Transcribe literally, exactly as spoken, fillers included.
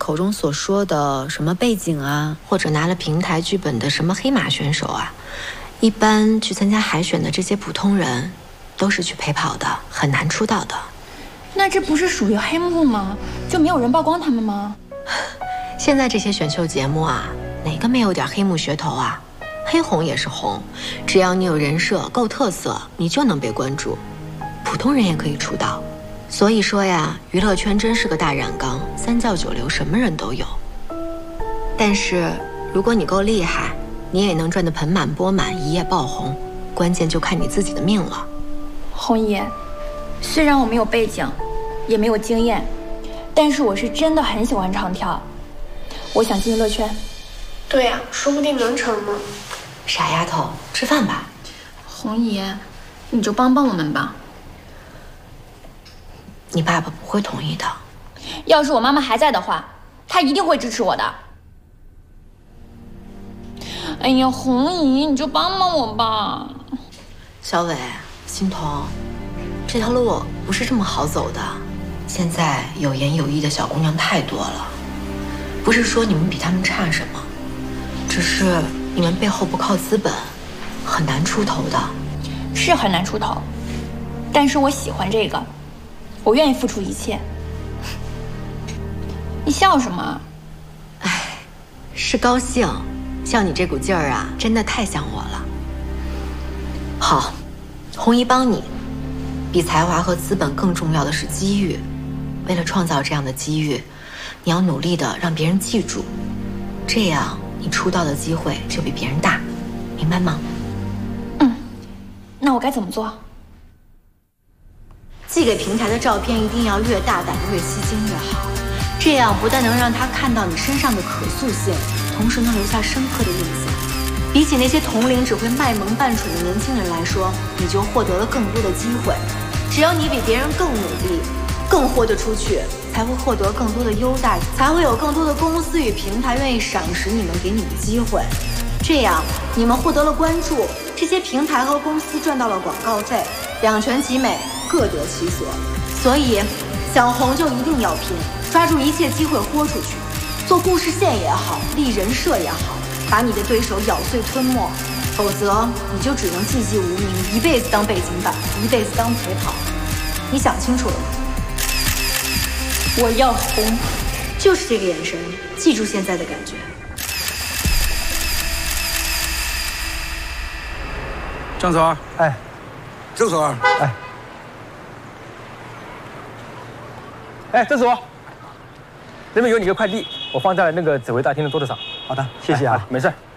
口中所说的什么背景啊，或者拿了平台剧本的什么黑马选手啊，一般去参加海选的这些普通人，都是去陪跑的，很难出道的。 那这不是属于黑幕吗？就没有人曝光他们吗？ 现在这些选秀节目啊，哪个没有点黑幕噱头啊？黑红也是红，只要你有人设够特色，你就能被关注。普通人也可以出道。所以说呀，娱乐圈真是个大染缸，三教九流什么人都有。但是如果你够厉害，你也能赚得盆满钵满，一夜爆红。关键就看你自己的命了。 红姨，虽然我没有背景，也没有经验，但是我是真的很喜欢唱跳，我想进娱乐圈。 对呀，说不定能成呢。 傻丫头，吃饭吧。 红姨，你就帮帮我们吧。 你爸爸不会同意的。 要是我妈妈还在的话，她一定会支持我的。哎呀，红姨，你就帮帮我吧。 小伟，欣桐，这条路不是这么好走的。现在有颜有意的小姑娘太多了，不是说你们比她们差什么，只是你们背后不靠资本，很难出头的。 是很难出头，但是我喜欢这个。我愿意付出一切。你笑什么？ 哎，是高兴。像你这股劲儿啊，真的太像我了。好，红姨帮你。比才华和资本更重要的是机遇。为了创造这样的机遇，你要努力的让别人记住，这样你出道的机会就比别人大，明白吗？ 嗯，那我该怎么做？ 寄给平台的照片一定要越大胆越吸睛越好，这样不但能让他看到你身上的可塑性，同时能留下深刻的印象。比起那些同龄只会卖萌扮蠢的年轻人来说，你就获得了更多的机会。只要你比别人更努力，更豁得出去，才会获得更多的优待，才会有更多的公司与平台愿意赏识你们，给你们机会。这样你们获得了关注，这些平台和公司赚到了广告费，两全其美，各得其所。所以想红就一定要拼，抓住一切机会豁出去，做故事线也好，立人设也好，把你的对手咬碎吞没，否则你就只能寂寂无名，一辈子当背景板，一辈子当陪跑。你想清楚了吗？ 我要红， 就是这个眼神，记住现在的感觉。 郑总， 哎， 郑总， 哎，哎，郑总，那边有你个快递，我放在了那个指挥大厅的桌子上。 好的，谢谢啊， 没事。